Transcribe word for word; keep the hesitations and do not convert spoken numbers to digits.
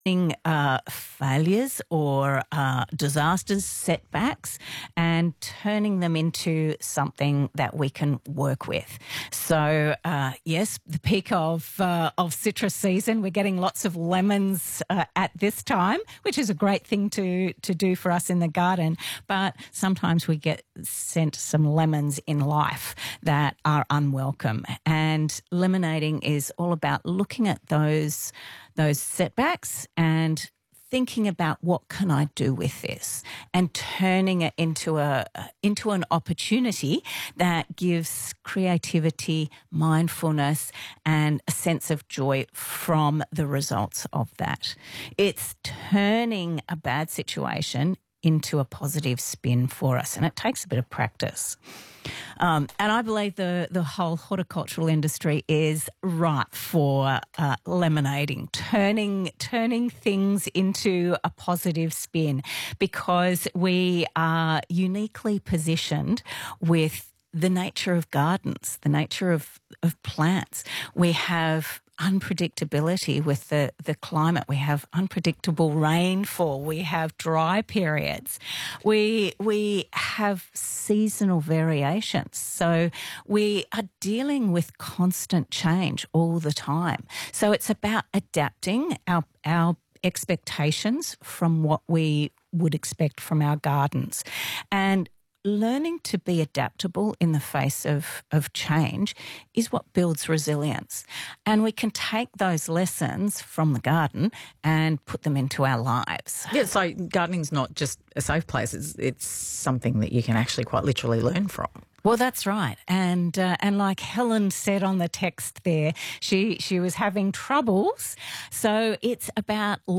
Uh, failures or uh, disasters, setbacks, and turning them into something that we can work with. So, uh, yes, the peak of uh, of citrus season. We're getting lots of lemons uh, at this time, which is a great thing to to do for us in the garden. But sometimes we get sent some lemons in life that are unwelcome, and lemonading is all about looking at those those setbacks and thinking about what can I do with this and turning it into a into an opportunity that gives creativity, mindfulness, and a sense of joy from the results of that. It's turning a bad situation into a positive spin for us, and it takes a bit of practice. Um, and I believe the, the whole horticultural industry is ripe for uh, lemonading, turning turning things into a positive spin, because we are uniquely positioned with the nature of gardens, the nature of, of plants. We have unpredictability with the, the climate. We have unpredictable rainfall. We have dry periods. We we have seasonal variations. So we are dealing with constant change all the time. So it's about adapting our our expectations from what we would expect from our gardens, and learning to be adaptable in the face of, of change is what builds resilience. And we can take those lessons from the garden and put them into our lives. Yeah, so gardening's not just a safe place, it's, it's something that you can actually quite literally learn from. Well, that's right. And uh, and like Helen said on the text there, she, she was having troubles. So it's about